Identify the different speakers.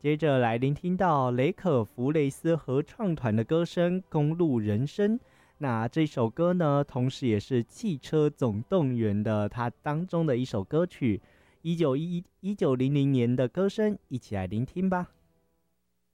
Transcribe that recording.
Speaker 1: 接着来聆听到雷可弗雷斯合唱团的歌声《公路人生》。那这首歌呢，同时也是《汽车总动员》的它当中的一首歌曲，1900年的歌声，一起来聆听吧。